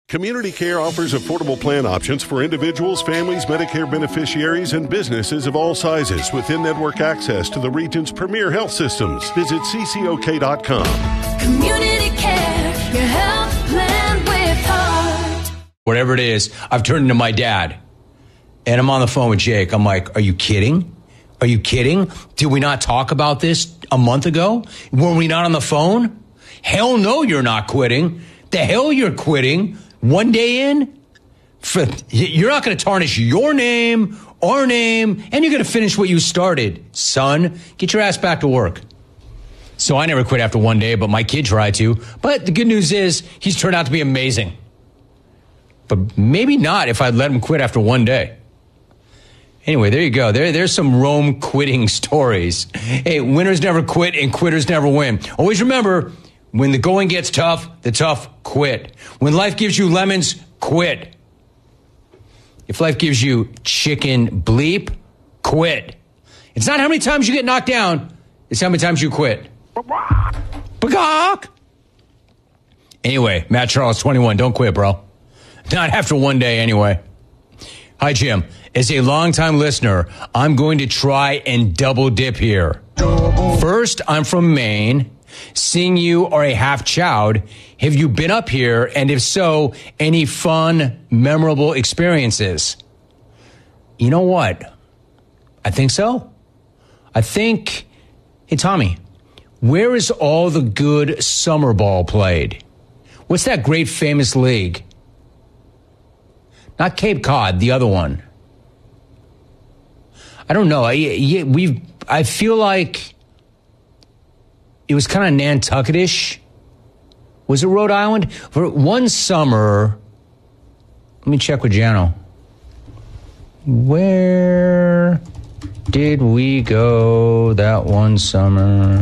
Community Care offers affordable plan options for individuals, families, Medicare beneficiaries, and businesses of all sizes with in-network access to the region's premier health systems. Visit ccok.com. Community Care, your health plan with heart. Whatever it is, I've turned into my dad. And I'm on the phone with Jake. I'm like, are you kidding? Are you kidding? Did we not talk about this a month ago? Were we not on the phone? Hell no, you're not quitting. The hell you're quitting. One day in, you're not going to tarnish your name, our name, and you're going to finish what you started. Son, get your ass back to work. So I never quit after one day, but my kid tried to. But the good news is he's turned out to be amazing. But maybe not if I'd let him quit after one day. Anyway, there you go. There's some Rome quitting stories. Hey, winners never quit and quitters never win. Always remember, when the going gets tough, the tough quit. When life gives you lemons, quit. If life gives you chicken bleep, quit. It's not how many times you get knocked down, it's how many times you quit. Bagok! Anyway, Matt Charles, 21. Don't quit, bro. Not after one day, anyway. Hi, Jim. As a longtime listener, I'm going to try and double dip here. First, I'm from Maine. Seeing you are a half chowd. Have you been up here? And if so, any fun, memorable experiences? You know what? I think so. Hey, Tommy, where is all the good summer ball played? What's that great famous league? Not Cape Cod, the other one. I don't know. I feel like it was kind of Nantucket-ish. Was it Rhode Island? For one summer, let me check with Jano. Where did we go that one summer?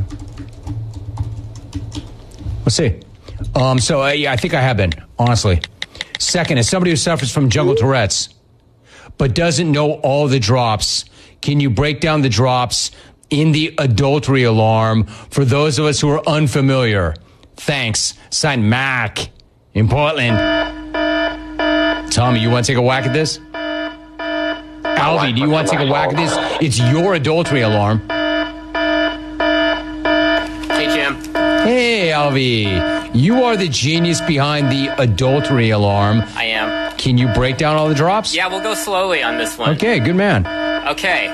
Let's see. I think I have been, honestly. Second, as somebody who suffers from jungle Tourette's, but doesn't know all the drops, can you break down the drops in the adultery alarm for those of us who are unfamiliar? Thanks. Signed, Mac in Portland. Tommy, you want to take a whack at this? Alvy, do you want to take a whack at this? It's your adultery alarm. Hey, Jim. Hey, Alvy. You are the genius behind the adultery alarm. I am. Can you break down all the drops? Yeah, we'll go slowly on this one. Okay, good man. Okay.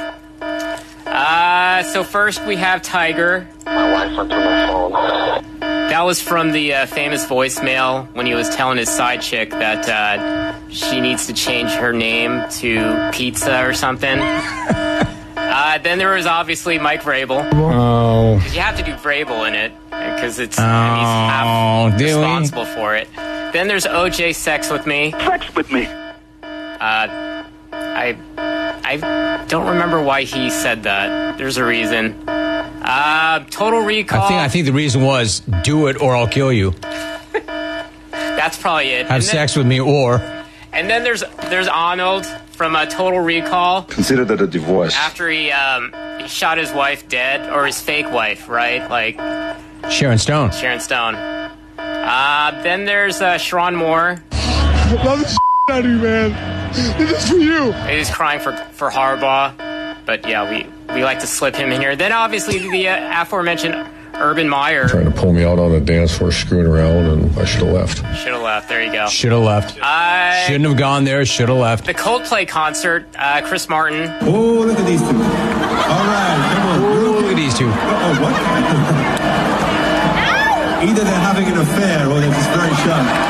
So first we have Tiger. My wife went through my phone. That was from the famous voicemail when he was telling his side chick that she needs to change her name to Pizza or something. Then there was obviously Mike Vrabel. Oh. You have to do Vrabel in it because he's half responsible for it. Then there's OJ Sex with Me. Sex with me. I don't remember why he said that. There's a reason. Total Recall. I think the reason was, do it or I'll kill you. That's probably it. Have sex with me or... And then there's Arnold from Total Recall. Consider that a divorce. After he shot his wife dead, or his fake wife, right? Like Sharon Stone. Then there's Sharon Moore. Love the out of you, man. This is for you. He's crying for Harbaugh. But yeah, we like to slip him in here. Then obviously the aforementioned Urban Meyer. Trying to pull me out on a dance floor, screwing around, and I should have left. There you go. Should have left. Shouldn't have gone there, should have left. The Coldplay concert, Chris Martin. Oh, look at these two. All right, come on. Look at these two. Uh-oh, what? Either they're having an affair or they're just very shy.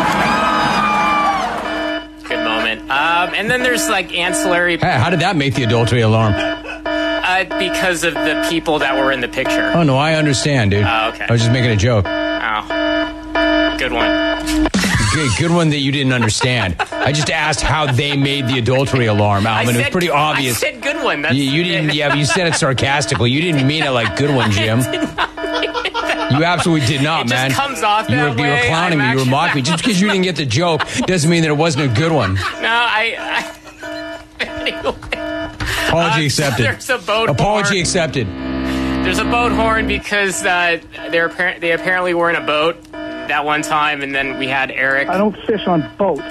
Good moment. And then there's like ancillary... Hey, how did that make the adultery alarm? Because of the people that were in the picture. Oh, no, I understand, dude. Oh, okay. I was just making a joke. Oh. Good one. Good one that you didn't understand. I just asked how they made the adultery alarm, Alvin. It was pretty obvious. I said good one. You didn't. Yeah, but you said it sarcastically. You didn't mean it like good one, Jim. You absolutely did not, man. It just comes off that way. You were clowning me. You were mocking me. Just because you didn't get the joke doesn't mean that it wasn't a good one. No, anyway. Apology accepted. There's a boat Apology horn. accepted. There's a boat horn because they apparently were in a boat that one time, and then we had Eric. I don't fish on boats.